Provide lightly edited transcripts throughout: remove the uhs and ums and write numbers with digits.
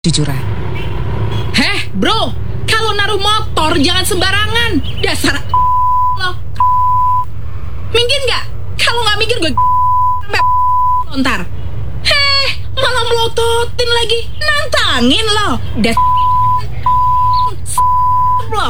Jujuran. Heh bro, kalau naruh motor jangan sembarangan. Dasar lo. Minggir nggak? Kalau nggak minggir gue lontar. Heh, malah melototin lagi. Nantangin lo. Lo.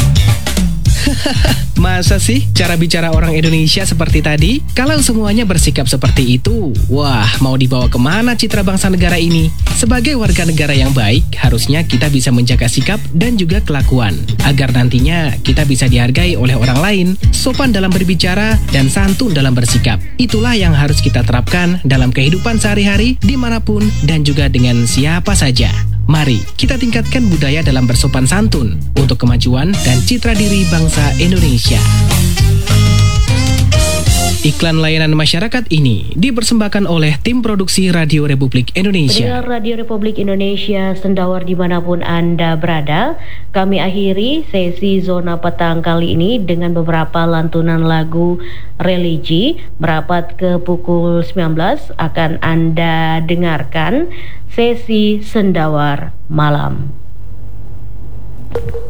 Masa sih cara bicara orang Indonesia seperti tadi? Kalau semuanya bersikap seperti itu, wah mau dibawa kemana citra bangsa negara ini? Sebagai warga negara yang baik, harusnya kita bisa menjaga sikap dan juga kelakuan, agar nantinya kita bisa dihargai oleh orang lain, sopan dalam berbicara, dan santun dalam bersikap. Itulah yang harus kita terapkan dalam kehidupan sehari-hari, dimanapun, dan juga dengan siapa saja. Mari kita tingkatkan budaya dalam bersopan santun untuk kemajuan dan citra diri bangsa Indonesia. Iklan layanan masyarakat ini dipersembahkan oleh tim produksi Radio Republik Indonesia. Pendengar Radio Republik Indonesia sendawar dimanapun Anda berada, kami akhiri sesi Zona Petang kali ini dengan beberapa lantunan lagu religi. Merapat ke pukul 19 akan Anda dengarkan sesi Sendawar Malam.